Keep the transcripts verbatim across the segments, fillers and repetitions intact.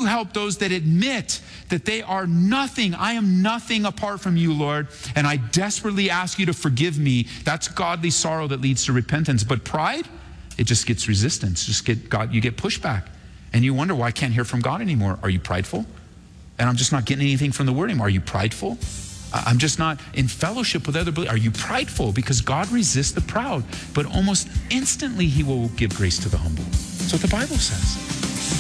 help those that admit that they are nothing. I am nothing apart from you, Lord, and I desperately ask you to forgive me. That's godly sorrow that leads to repentance. But pride, it just gets resistance. Just get God, you get pushback. And you wonder why I can't hear from God anymore. Are you prideful? And I'm just not getting anything from the word anymore. Are you prideful? I'm just not in fellowship with other believers. Are you prideful? Because God resists the proud, but almost instantly he will give grace to the humble. That's what the Bible says.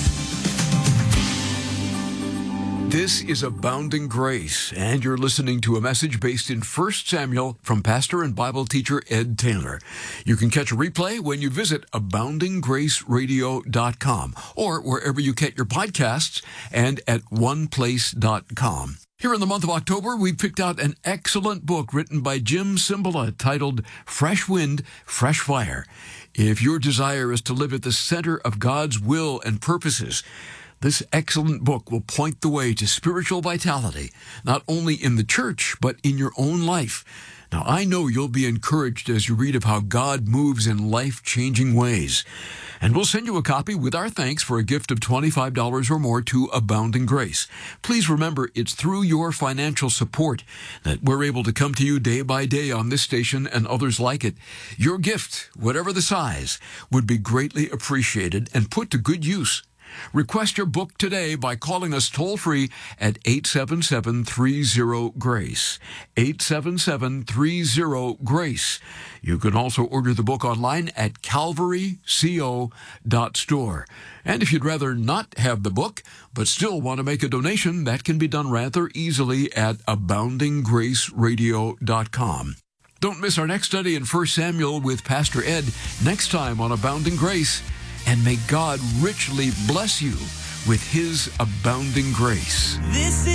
This is Abounding Grace, and you're listening to a message based in First Samuel from pastor and Bible teacher Ed Taylor. You can catch a replay when you visit abounding grace radio dot com or wherever you get your podcasts and at one place dot com. Here in the month of October, we picked out an excellent book written by Jim Cymbala titled Fresh Wind, Fresh Fire. If your desire is to live at the center of God's will and purposes, this excellent book will point the way to spiritual vitality, not only in the church, but in your own life. Now, I know you'll be encouraged as you read of how God moves in life-changing ways. And we'll send you a copy with our thanks for a gift of twenty-five dollars or more to Abounding Grace. Please remember, it's through your financial support that we're able to come to you day by day on this station and others like it. Your gift, whatever the size, would be greatly appreciated and put to good use. Request your book today by calling us toll-free at eight seven seven, three zero, GRACE. eight seven seven, three zero, GRACE. You can also order the book online at calvary co dot store. And if you'd rather not have the book, but still want to make a donation, that can be done rather easily at abounding grace radio dot com. Don't miss our next study in First Samuel with Pastor Ed next time on Abounding Grace. And may God richly bless you with his abounding grace. This is